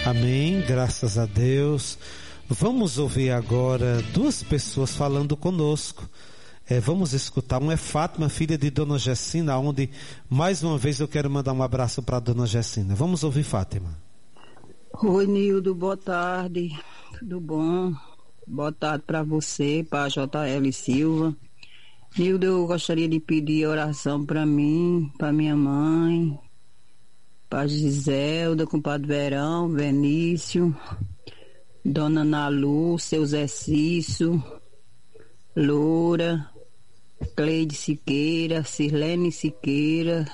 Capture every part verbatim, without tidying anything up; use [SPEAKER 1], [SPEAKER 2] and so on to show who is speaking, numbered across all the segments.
[SPEAKER 1] Amém, graças a Deus. Vamos ouvir agora duas pessoas falando conosco. É, vamos escutar. Um é Fátima, filha de Dona Gessina, onde mais uma vez eu quero mandar um abraço para Dona Gessina. Vamos ouvir, Fátima.
[SPEAKER 2] Oi, Nildo, boa tarde. Tudo bom? Boa tarde para você, para J L Silva. Nildo, eu gostaria de pedir oração para mim, para minha mãe, para Giselda, compadre Verão, Benício, Dona Nalu, seu Zé Cício, Loura, Cleide Siqueira, Sirlene Siqueira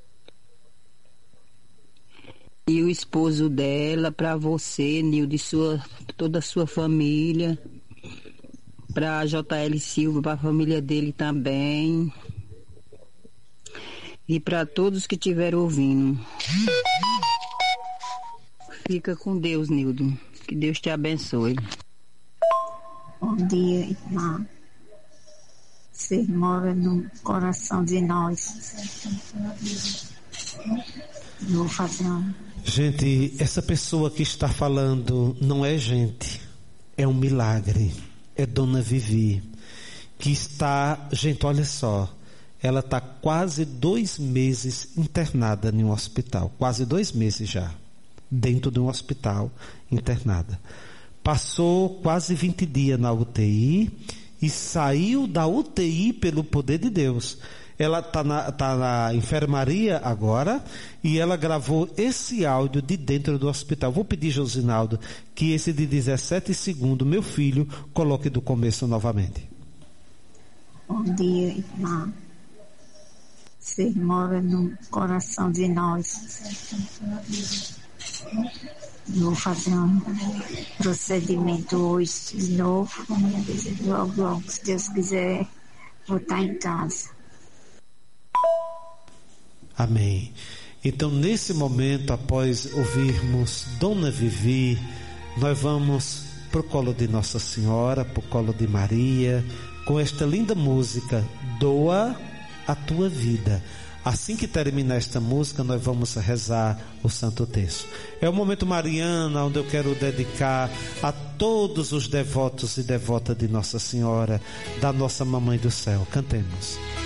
[SPEAKER 2] e o esposo dela, para você, Nildo, e sua, toda a sua família, para J L Silva, para a família dele também. E para todos que estiveram ouvindo. Fica com Deus, Nildo. Que Deus te abençoe.
[SPEAKER 3] Bom dia, irmã. Você mora no coração de nós. Eu vou fazer uma...
[SPEAKER 1] Gente, essa pessoa que está falando não é gente. É um milagre. É Dona Vivi. Que está... Gente, olha só. Ela está quase dois meses internada em um hospital. Quase dois meses já. Dentro de um hospital, internada. Passou quase vinte dias na U T I e saiu da U T I pelo poder de Deus. Ela está na, tá na enfermaria agora e ela gravou esse áudio de dentro do hospital. Vou pedir, Josinaldo, que esse de dezessete segundos, meu filho, coloque do começo novamente.
[SPEAKER 3] Bom dia, irmã. Você mora no coração de nós. Eu vou fazer um procedimento hoje de novo. Logo, logo, se Deus quiser, vou estar em casa.
[SPEAKER 1] Amém. Então, nesse momento, após ouvirmos Dona Vivi, nós vamos para o colo de Nossa Senhora, para o colo de Maria, com esta linda música, Doa a Tua Vida. Assim que terminar esta música, nós vamos rezar o Santo Terço. É o momento mariano, onde eu quero dedicar a todos os devotos e devotas de Nossa Senhora, da nossa Mamãe do Céu. Cantemos.